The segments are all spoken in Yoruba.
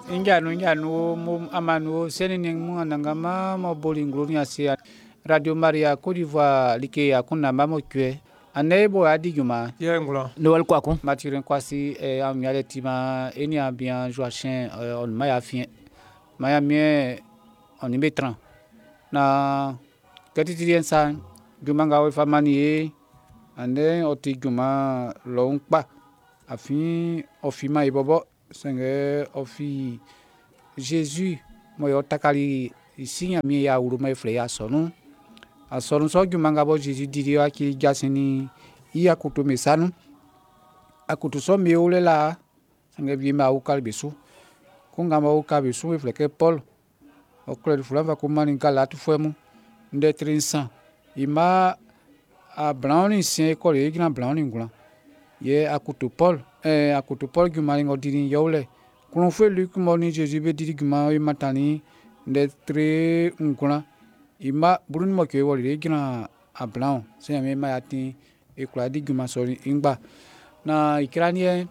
Ingano mo amano seneng mo nangama mo bolingo nyasi Radio Maria Côte d'Ivoire like akuna mamo kwe anebo adiguma Noël Kwaku matiren kwasi en yaletima eni bien Joachim on maya fien maya mien on imetran na katitien san gumanga we famani ande otiguma longpa afin ofima ibobo senge ofi Jésus moyo takali isinya mi ya uruma ifle ya sonu asonu so gumanga bo Jésus diri aki jasini iya kutu mesanu akutu so mi olela senge bi ma ukal besu kunga ma ukal besu ifle ke Paul okle fulava kumani kala tu fuemu nde trinsan ima a browning sin ko le grand browning gula ye akutu Paul gumani ngodiri yole kun fe Luc moni Jésus be diri gumani matani nde tre ngula ima burun mo ke wole grand a brown se me ma yati e kula di gumani so ingba na ikranie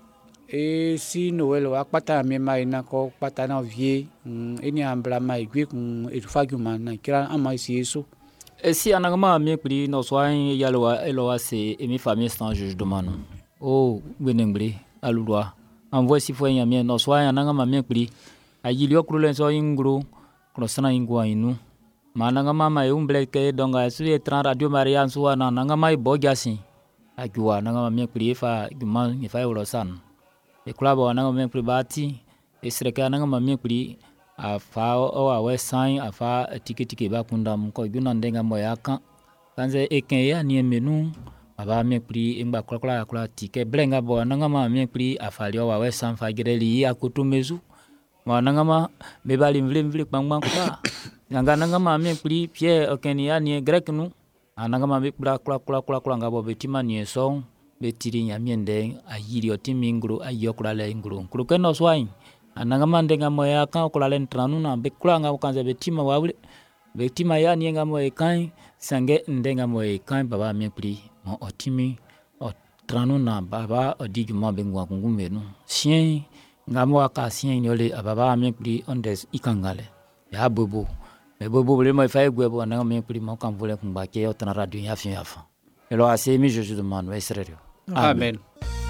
e si Noël wa pata me ma ina ko pata na vie eni ambla ma igwe kun e fa gumani na ikra ama si eso si anagama mi pri no soin yalwa eloa se emi famille sans juge de manu o benengbre alulwa envoie si fo nya mi no soin anagama mi pri ayili okrulen so ingro krosana ingwa inu managama ma umble ke donga su etran Radio Maria suwa na nangama ibogasi akiwa nangama mi pri fa guma ni fa eurosan e klabo nangama mi pri bati esreka nangama mi pri afa o awe sign afa tiketike ba kunda mko guna ndenga moya kan kanze eken ya ni menu aba mi pri ingba kla tike blenga bo nanga ma mi pri afali o awe san fa gireli akutumezu ma nanga ma be bali mvle kpangban kwa nanga ma mi pri pie okeni ya ni grek nu ananga ma be kla ngabo betima ni so betiri nya miende ayiri otimingro ayokla le ingro krukeno swine ananga mandenga moya kan kula len tranu na be kula nga kanza betima wawle betima ya ni nga moya kan sange ndenga moya kan baba mi pri mo otimi o tranu na baba odigi mo bengwa kungume no sien nga mo aka sien ni ole baba mi pri ondes ikangale ya bobo me bobo le mo fa egwe bo nanga mi pri mo kan vole kumba ke o tana radio ya fin yafa elo asemi Jésus de manu esrero amen